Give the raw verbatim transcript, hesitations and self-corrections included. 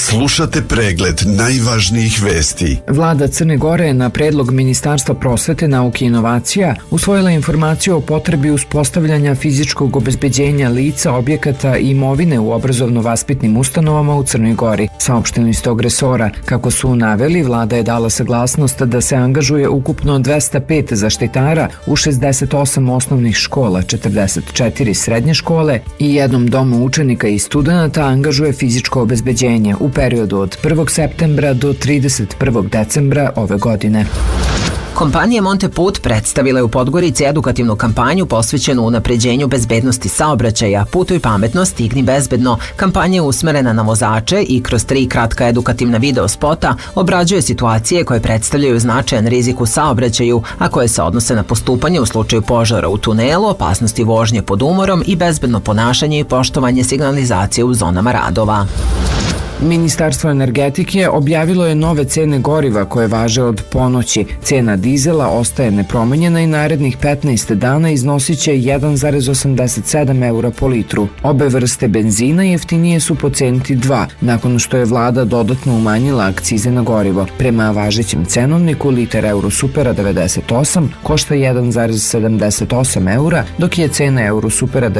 Slušate pregled najvažnijih vesti. Vlada Crne Gore je na predlog Ministarstva prosvete, nauke i inovacija usvojila informaciju o potrebi uspostavljanja fizičkog obezbeđenja lica, objekata i imovine u obrazovno-vaspitnim ustanovama u Crnoj Gori. Saopšteno iz tog resora, kako su naveli, vlada je dala saglasnost da se angažuje ukupno dvesta pet zaštitara u šezdeset osam osnovnih škola, četrdeset četiri srednje škole i jednom domu učenika i studenata angažuje fizičko obezbeđenje u periodu od prvog septembra do trideset prvog decembra ove godine. Kompanija Monteput predstavila je u Podgorici edukativnu kampanju posvećenu unapređenju bezbednosti saobraćaja. Putuj pametno, stigni bezbedno. Kampanja je usmerena na vozače i kroz tri kratka edukativna video spota obrađuje situacije koje predstavljaju značajan rizik u saobraćaju, a koje se odnose na postupanje u slučaju požara u tunelu, opasnosti vožnje pod umorom i bezbedno ponašanje i poštovanje signalizacije u zonama radova. Ministarstvo energetike objavilo je nove cene goriva koje važe od ponoći. Cena dizela ostaje nepromenjena i narednih petnaest dana iznosit će jedan zarez osamdeset sedam eura po litru. Obe vrste benzina jeftinije su po centi dva, nakon što je vlada dodatno umanjila akcize na gorivo. Prema važećem cenovniku, litar Eurosupera devedeset osam košta jedan zarez sedamdeset osam eura, dok je cena Eurosupera